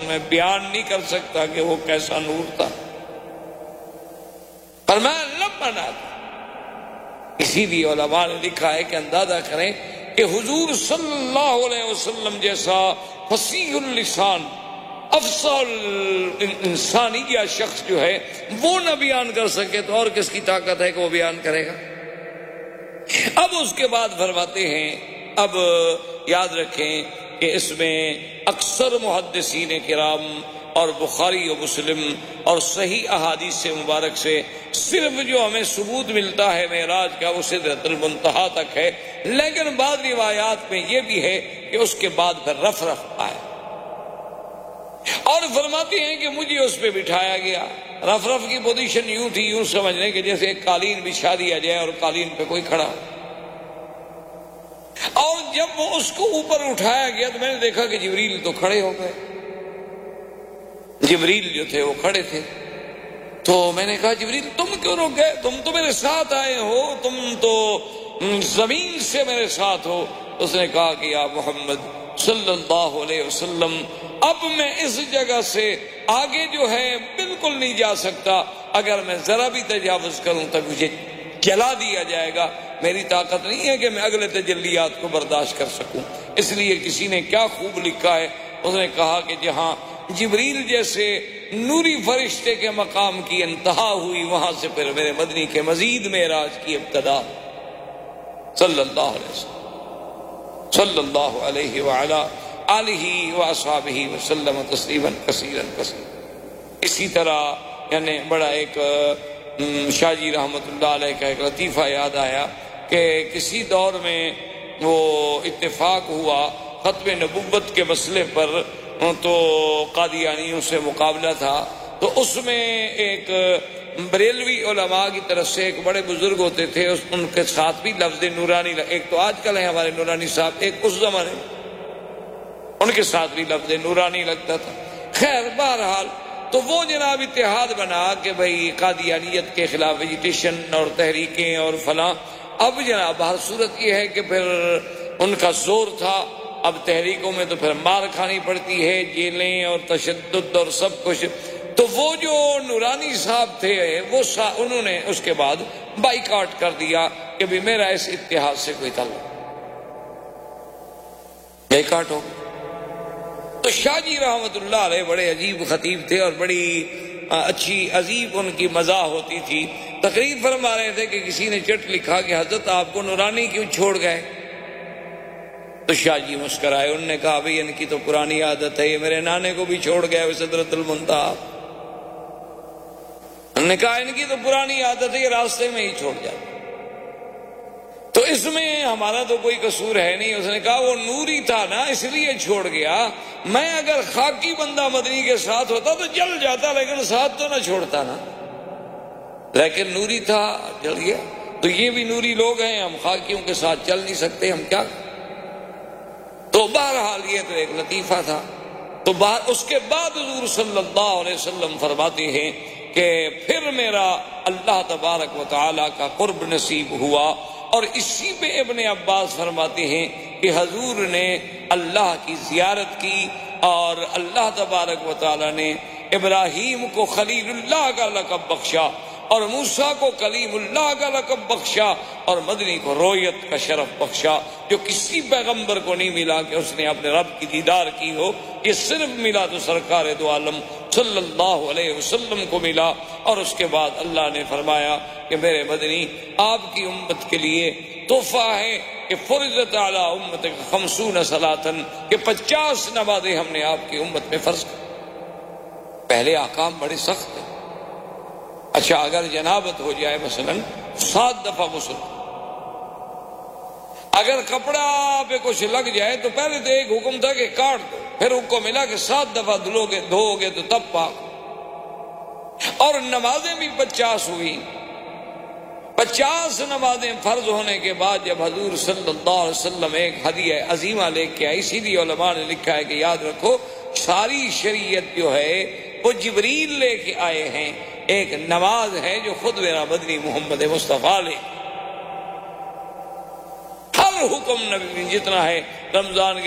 میں بیان نہیں کر سکتا کہ وہ کیسا نور تھا۔ فرمایا لم بنا تھا۔ اسی لیے علماء نے لکھا ہے کہ اندازہ کریں کہ حضور صلی اللہ علیہ وسلم جیسا فصیح اللسان افصل انسانیہ شخص جو ہے وہ نہ بیان کر سکے تو اور کس کی طاقت ہے کہ وہ بیان کرے گا۔ اب اس کے بعد فرماتے ہیں، اب یاد رکھیں کہ اس میں اکثر محدثین کرام اور بخاری و مسلم اور صحیح احادیث سے مبارک سے صرف جو ہمیں ثبوت ملتا ہے معراج کا وہ سدرۃ المنتہا تک ہے، لیکن بعض روایات میں یہ بھی ہے کہ اس کے بعد پھر رف آئے، اور فرماتے ہیں کہ مجھے اس پہ بٹھایا گیا۔ رف کی پوزیشن یوں تھی، یوں سمجھنے کہ جیسے ایک قالین بچھا دیا جائے اور قالین پہ کوئی کھڑا ہو، اور جب وہ اس کو اوپر اٹھایا گیا تو میں نے دیکھا کہ جبریل تو کھڑے ہو گئے، جبریل جو تھے وہ کھڑے تھے۔ تو میں نے کہا جبریل تم کیوں رک گئے؟ تم تو میرے ساتھ آئے ہو، تم تو زمین سے میرے ساتھ ہو۔ اس نے کہا کہ یا محمد صلی اللہ علیہ وسلم، اب میں اس جگہ سے آگے جو ہے بالکل نہیں جا سکتا، اگر میں ذرا بھی تجاوز کروں تو مجھے جلا دیا جائے گا، میری طاقت نہیں ہے کہ میں اگلے تجلیات کو برداشت کر سکوں۔ اس لیے کسی نے کیا خوب لکھا ہے، اس نے کہا کہ جہاں جبریل جیسے نوری فرشتے کے مقام کی انتہا ہوئی، وہاں سے پھر میرے مدنی کے مزید معراج کی ابتدا۔ صلی اللہ علیہ وسلم، صلی اللہ علیہ وعلا آلہ واصحابہ وسلم تسلیما کثیرا کثیرا۔ اسی طرح یعنی بڑا ایک شاہ جی رحمۃ اللہ علیہ کا ایک لطیفہ یاد آیا کہ کسی دور میں وہ اتفاق ہوا ختم نبوت کے مسئلے پر، تو قادیانیوں سے مقابلہ تھا، تو اس میں ایک بریلوی علماء کی طرف سے ایک بڑے بزرگ ہوتے تھے، ان کے ساتھ بھی لفظ نورانی، ایک تو آج کل ہے ہمارے نورانی صاحب، ایک اس زمانے ان کے ساتھ بھی لفظ نورانی لگتا تھا۔ خیر بہرحال تو وہ جناب اتحاد بنا کہ بھئی قادیانیت کے خلاف ویجیٹیشن اور تحریکیں اور فلاں۔ اب جناب ہر صورت یہ ہے کہ پھر ان کا زور تھا، اب تحریکوں میں تو پھر مار کھانی پڑتی ہے، جیلیں اور تشدد اور سب کچھ۔ تو وہ جو نورانی صاحب تھے وہ انہوں نے اس کے بعد بائیکاٹ کر دیا کہ بھی میرا اس اتحاد سے کوئی تعلق، بائیکاٹ ہو۔ تو شاہ جی رحمت اللہ علیہ بڑے عجیب خطیب تھے اور بڑی اچھی عجیب ان کی مزاح ہوتی تھی۔ تقریر فرما رہے تھے کہ کسی نے چٹ لکھا کہ حضرت آپ کو نورانی کیوں چھوڑ گئے؟ تو شاہ جی مسکرائے، انہوں نے کہا بھئی ان کی تو پرانی عادت ہے، یہ میرے نانے کو بھی چھوڑ گئے سدرۃ المنتہا۔ انہوں نے کہا ان کی تو پرانی عادت ہے، یہ راستے میں ہی چھوڑ جاتے، تو اس میں ہمارا تو کوئی قصور ہے نہیں۔ اس نے کہا وہ نوری تھا نا اس لیے چھوڑ گیا، میں اگر خاکی بندہ مدنی کے ساتھ ہوتا تو جل جاتا، لیکن ساتھ تو نہ چھوڑتا نا، لیکن نوری تھا جل گیا۔ تو یہ بھی نوری لوگ ہیں، ہم خاکیوں کے ساتھ چل نہیں سکتے، ہم کیا؟ تو بہرحال یہ تو ایک لطیفہ تھا۔ تو اس کے بعد حضور صلی اللہ علیہ وسلم فرماتے ہیں کہ پھر میرا اللہ تبارک و تعالی کا قرب نصیب ہوا، اور اسی پہ ابن عباس فرماتے ہیں کہ حضور نے اللہ کی زیارت کی، اور اللہ تبارک و تعالی نے ابراہیم کو خلیل اللہ کا لقب بخشا، اور موسیٰ کو کلیم اللہ کا لقب بخشا، اور مدنی کو رویت کا شرف بخشا، جو کسی پیغمبر کو نہیں ملا کہ اس نے اپنے رب کی دیدار کی ہو۔ یہ صرف ملا تو سرکار دو عالم صلی اللہ علیہ وسلم کو ملا۔ اور اس کے بعد اللہ نے فرمایا کہ میرے مدنی آپ کی امت کے لیے تحفہ ہے کہ فرضت علی امتک 50 صلاتن، کہ 50 نمازیں ہم نے آپ کی امت میں فرض کی۔ پہلے احکام بڑے سخت ہیں۔ اچھا اگر جنابت ہو جائے مثلا 7 دفعہ غسل، اگر کپڑا پہ کچھ لگ جائے تو پہلے تو ایک حکم تھا کہ کاٹ دو، پھر حکم ملا کہ 7 دفعہ دھو گے تو تب پاک۔ اور نمازیں بھی 50 ہوئی۔ 50 نمازیں فرض ہونے کے بعد جب حضور صلی اللہ علیہ وسلم ایک ہدیہ عظیمہ لے کے آئی، اسی لیے علماء نے لکھا ہے کہ یاد رکھو ساری شریعت جو ہے وہ جبریل لے کے آئے ہیں، ایک نماز ہے جو خود میرا مدنی محمد مصطفیٰ لے۔ ہر حکم نبی جتنا ہے، رمضان کے